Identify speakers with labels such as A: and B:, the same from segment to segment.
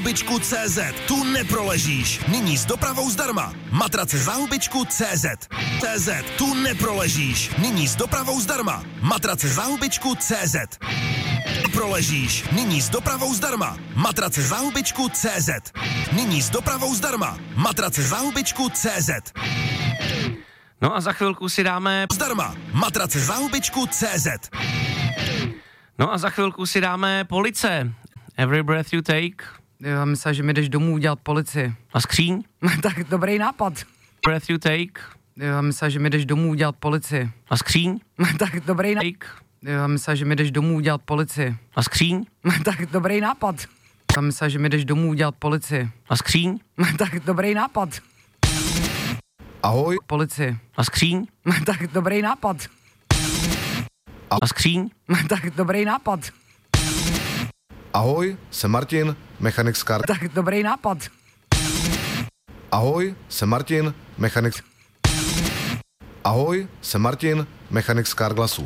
A: Hubičku.cz. Tu neproležíš. Nyní s dopravou zdarma. Matrace za Hubičku.cz. Tu neproležíš. Nyní s dopravou zdarma. Matrace za Hubičku.cz. Proležíš. Nyní s dopravou zdarma. Matrace za Hubičku.cz. Nyní s dopravou zdarma. Matrace za Hubičku.cz.
B: No a za chvilku si dáme...
A: Zdarma. Matrace za Hubičku.cz.
B: No a za chvilku si dáme Police. Every breath you take.
C: Já myslím, že mi jdeš domů udělat policii.
B: A skříň.
C: Tak dobrý nápad.
B: Breath you take.
C: Já myslím, že mi jdeš domů udělat policii.
B: A skříň.
C: Tak dobrý nápad. Já myslím, že mi jdeš domů udělat policii.
B: A skříň.
C: Tak dobrý nápad. Já myslím, že mi jdeš domů udělat policii.
B: A skříň.
C: Tak dobrý nápad.
D: Ahoj.
C: Policii.
B: A skříň.
C: Tak dobrý nápad.
B: A skříň.
C: Tak dobrý nápad.
D: Ahoj, jsem Martin, mechanik z Kar...
C: Tak dobrý nápad.
D: Ahoj, jsem Martin, mechanik... Ahoj, jsem Martin, mechanik z Carglassu.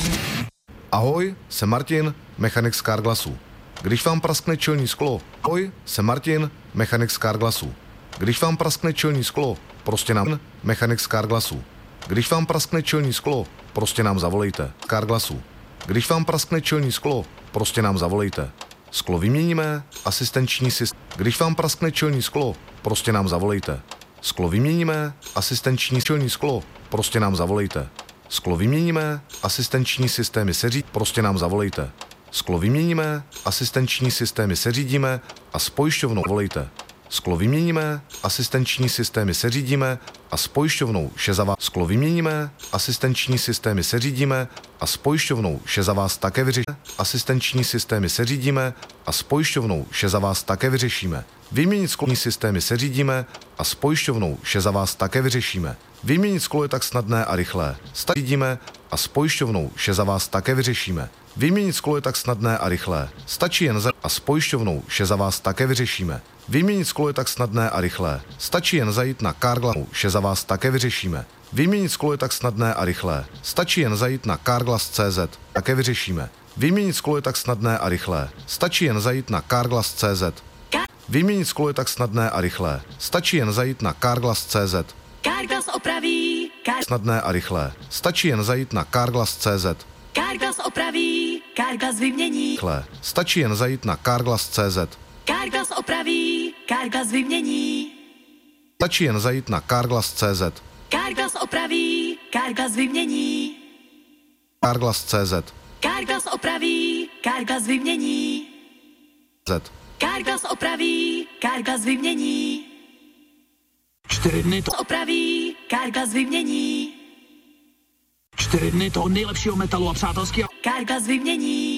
D: Ahoj, jsem Martin, mechanik z Carglassu. Když vám praskne čelní sklo... Ahoj, jsem Martin, mechanik z Carglassu. Když vám praskne čelní sklo, prostě nám... Mechanik z Carglassu. Když vám praskne čelní sklo, prostě nám zavolejte. Carglassu. Když vám praskne čelní sklo, prostě nám zavolejte. Sklo vyměníme, asistenční systém. Když vám praskne čelní sklo, prostě nám zavolejte. Sklo vyměníme, asistenční čelní sklo, prostě nám zavolejte. Sklo vyměníme, asistenční systémy prostě nám zavolejte. Sklo vyměníme, asistenční systémy seřídíme a s pojišťovnou volejte. Sklo vyměníme, asistenční systémy seřídíme a s pojišťovnou vše za vás. Sklo vyměníme, asistenční systémy seřídíme a s pojišťovnou vše za vás také vyřešíme. Asistenční systémy seřídíme a s pojišťovnou vše za vás také vyřešíme. Vyměnit sklopní systémy seřídíme a s pojišťovnou vše za vás také vyřešíme. Vyměnit sklo je tak snadné a rychlé. Stačíme a s pojišťovnou vše za vás také vyřešíme. Vyměnit sklo je tak snadné a rychlé. Stačí jen a s pojišťovnou vše za vás také vyřešíme. Vyměnit sklo je tak snadné a rychlé. Stačí jen zajít na Carglass, vše za vás také vyřešíme. Vyměnit sklo je tak snadné a rychlé. Stačí jen zajít na Carglass.cz, také vyřešíme. Vyměnit sklo je tak snadné a rychlé. Stačí jen zajít na Carglass.cz. Vyměnit sklo je tak snadné a rychlé. Stačí jen zajít na Carglass.cz.
E: Carglass opraví.
D: Snadné a rychlé. Stačí jen zajít na Carglass.cz.
E: Carglass opraví. Carglass vymění.
D: Rychlé. Stačí jen zajít na Carglass.cz.
E: Carglass opraví. Carglass vymění.
D: Stačí jen zajít na Carglass.cz.
E: Carglass opraví. Carglass vymění.
D: Carglass.cz.
E: Carglass opraví. Carglass vymění. Carglass opraví. Carglass vymění.
F: 4 dny to
E: opraví. Carglass vymění.
F: 4 dny toho nejlepšího metalu a přátelského.
E: Carglass vymění.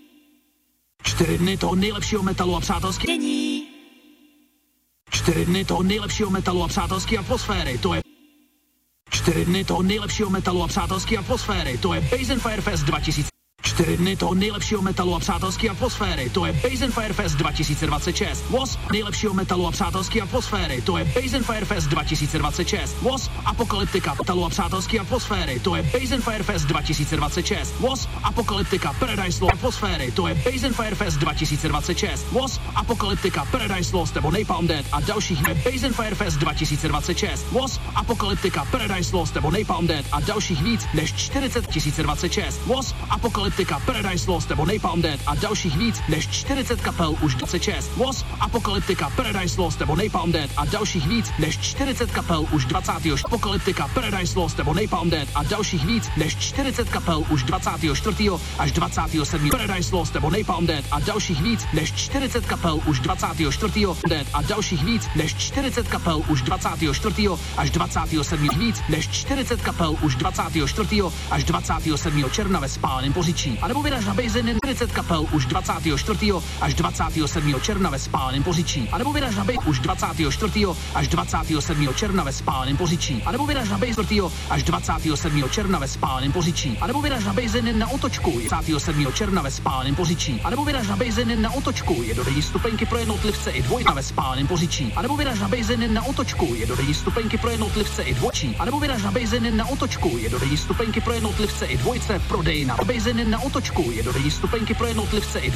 F: 4 dny toho nejlepšího metalu a přátelského.
E: Vymění.
F: 4 dny toho nejlepšího metalu a přátelské atmosféry, to je 4 dny toho nejlepšího metalu a přátelské atmosféry, to je Base & Fire Fest 2000. 4 dny toho nejlepšího metalu a přátelské atmosféry, to je Base & Fire Fest 2026. Wasp nejlepšího metalu a přátelské atmosféry, to je Base & Fire Fest 2026. Wasp Apokalyptika metalu a přátelské atmosféry, to je Base & Fire Fest 2026. Wasp Apokalyptika Paradise Lost atmosféry, to je Base & Fire Fest 2026. Wasp Apokalyptika Paradise Lost nebo Napalm Death a dalších je Base & Fire Fest 2026. Wasp Apokalyptika Paradise Lost nebo Napalm Death a dalších víc než 40 026. Wasp Apokalyptika Paradise Lost nebo Napalm Death a dalších víc než 40 kapel už 26. Wasp Apokalyptika Paradise Lost nebo Napalm Death a dalších víc než 40 kapel už 24. Apokalyptika Paradise Lost nebo Napalm Death a dalších víc než 40 kapel už 24. až 27. Paradise Lost nebo Napalm Death a dalších víc než 40 kapel už 24. Death a dalších víc než 40 kapel už 24. až 27. víc než 40 kapel už 24. až 27. června ve Spáleném Poříčí. A nebo vyraž na Bejzeny 40 kapel už 24. až 27. června ve Spáleném Poříčí. A nebo vyraž na Bejzeny už 24. až 27. června ve Spáleném Poříčí. A nebo vyraž na Bejzeny 4. až 27. června ve Spáleném Poříčí. A nebo vyraž na Bejzeny na Otočku 27. června ve Spáleném Poříčí. A nebo vyraž na Bejzeny na Otočku je dodenní stupenky pro jednotlivce i dvojka ve Spáleném Poříčí. A nebo vyraž na Bejzeny na Otočku je dodenní stupenky pro jednotlivce i dvojčí. A nebo vyraž na Bejzeny na Otočku je dodenní stupenky pro jednotlivce i dvojce prodej na Bejzeny na Otočku je dodenní stupenky pro jednotlivce i